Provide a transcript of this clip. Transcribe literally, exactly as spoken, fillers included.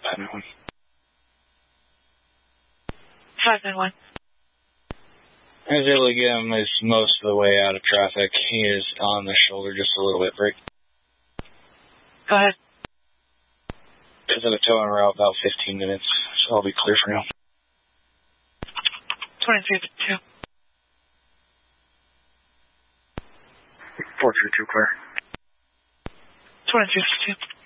five nine one. five nine one. I was able to get him his most of the way out of traffic. He is on the shoulder just a little bit. Break. Go ahead. Because of a tow en route about fifteen minutes, so I'll be clear for now. twenty-three fifty-two. four three two clear. twenty-three fifty-two.